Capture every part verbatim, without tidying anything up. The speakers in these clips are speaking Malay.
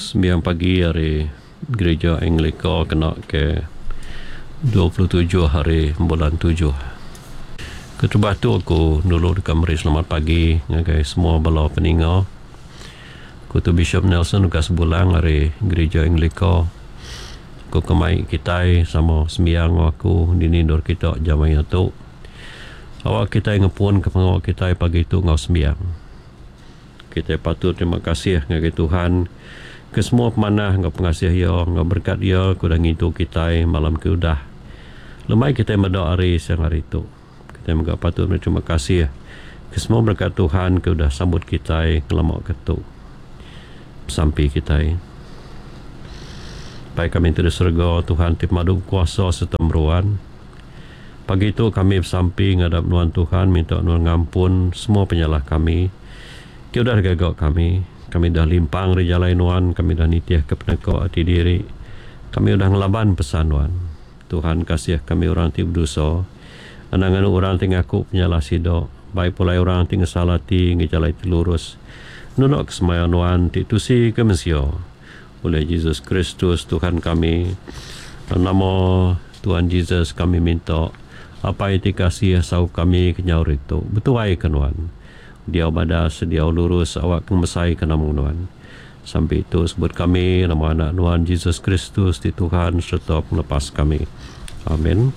sembilan pagi hari gereja Anglika kena ke dua puluh tujuh hari bulan tujuh. Ketubah tu aku dulu dekat meri selamat pagi ngagai semua bala peninga. Aku tu Bishop Nelson dekat sebulan hari gereja Anglika. Aku kemai kita sama sembiang aku dinidor kita jamai tu. Awak kita ngepun ke pengawak kita pagi tu ngau sembiang. Kita patut terima kasih ngagai Tuhan ke semua pemanah ngau pengasih ya, ngau berkat ya kuda ngitu kita malam ke udah. Lemai kita mendoa hari siang hari itu. Kita juga patut berterima kasih ke semua berkat Tuhan ke udah sambut kita ngelamak ketu. Sampai kita. Baik kami di surga Tuhan tip madu kuasa serta meruan. Pagi itu kami bersampi ngadap Tuhan Tuhan minta Tuhan ngampun semua penyalah kami. Kau dah gagak kami. Kami dah limpang rejalai Tuhan. Kami dah nitiah kepenekau hati diri. Kami dah ngelaban pesan Tuhan. Tuhan kasih kami orang ti berdosa. Anangan orang ti ngaku penyalah sidok. Baik pula orang ti ngesalati ngejalai ti lurus. Nunok kesemaya Tuhan ti tusi ke Mesir. Oleh Yesus Kristus Tuhan kami. Nama Tuhan Yesus kami minta. Apa yang dikasih sau kami kenyaur itu. Betul baik kan Tuhan. Dia badas, dia lurus, awak kemesai ke nama Tuhan. Sampai itu sebut kami, nama anak Tuhan Yesus Kristus di Tuhan serta melepas kami. Amin.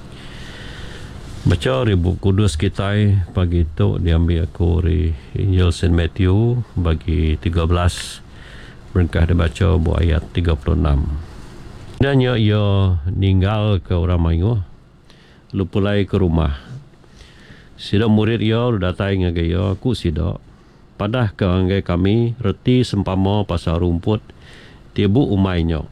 Baca ribu kudus kita pagi itu diambil aku dari Injil Saint Matthew bagi tiga belas. Berkah dibaca buat ayat tiga puluh enam. Sebenarnya ia ninggal ke orang Melayu, lupulai ke rumah. Sida murid ia datai ngagai ia ku sida. Padah ke anggai kami reti sempama pasal rumput tibu umainya.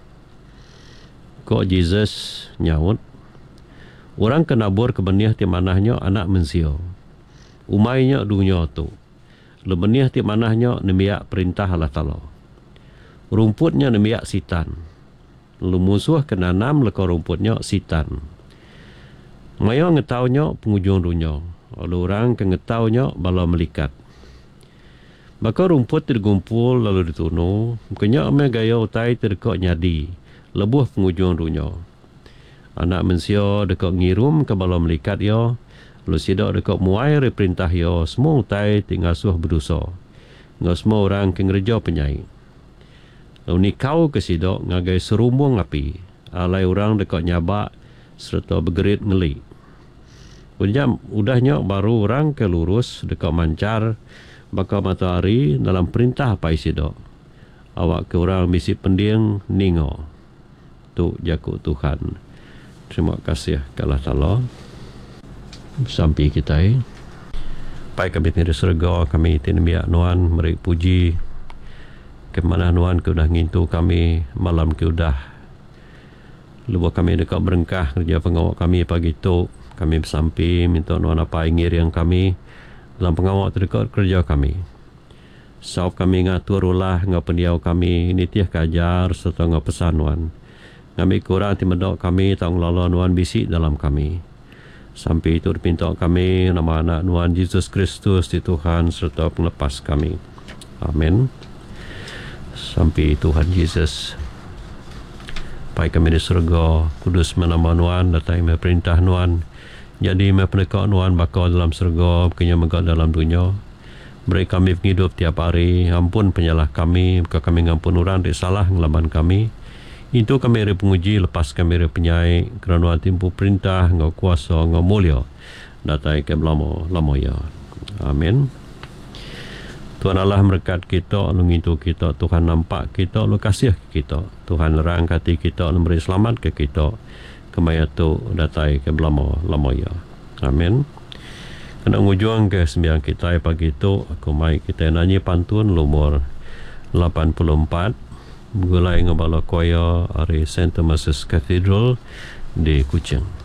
Kok Jesus nyaut. Orang kenabur ke benih ti manahnya anak mensio. Umainya dunia tu. Le benih ti manahnya nemiak perintah Allah Ta'ala. Rumputnya nemiak sitan. Lu musuh kena nam leka rumputnya sitan. Maya ngetaunya pengujung dunia. Lalu orang ke ngetaunya bala melikat. Maka rumput tergumpul lalu ditunu. Mungkinnya ame gaya utai terkok nyadi. Lebuh pengujung dunia. Anak manusia dekat ngirum ke bala melikat ya. Lalu sidak dekat muai perintah ya. Semua utai tinggal suah berdosa. Ngau semua orang ke ngereja penyai. Lalu nikau ke sidak ngagai serumbung api. Alai orang dekat nyabak serta bergerit ngelik. Ujam udahnya baru orang ke lurus dekat mancar bakal matahari dalam perintah apa isi dok. Awak ke orang misi pendiang ningo. Tu jaku Tuhan. Terima kasih ke Allah Ta'ala. Sampai kita. Baik kami di surga kami tinbiak Nuan meri puji. Kemana Nuan ke udah ngintu kami malam ke udah. Lupa kami dekat berengkah kerja pengawak kami pagi tu. Kami bersampi minta Nuan apa ingin yang kami dalam pengawak terdekat kerja kami. Saub kami ngatur ulah ngau pendiau kami nitiah kajar serta ngau pesan Nuan. Kami kurang timedok kami tang lala Nuan bisik dalam kami. Sampai itu dipinta kami nama anak Nuan Yesus Kristus di Tuhan serta pelepas kami. Amin. Sampai Tuhan Yesus. Baik kami di surga, kudus menama Nuan, datai perintah Nuan. Jadi mereka Nuan bakal dalam surga, kenya megak dalam dunia. Beri kami penghidup tiap hari, ampun penyalah kami, maka kami ngampun orang di salah ngelaban kami. Itu kami ri penguji, lepas kami ri penyai, kerana Nuan timpu perintah, ngau kuasa, ngau mulia. Datai ke lama, lama ya. Amin. Tuhan Allah berkat kita, lu ngintu kita, Tuhan nampak kita, lu kasih kita. Tuhan rangkati kita, lu beri selamat ke kita. Kemaya tu datai ke lama, lama ya. Amin. Kena ngujung ke sembiang kita pagi itu, aku mai kita nyanyi pantun lumur lapan puluh empat. Gulai ngabala koya dari Saint Thomas Cathedral di Kuching.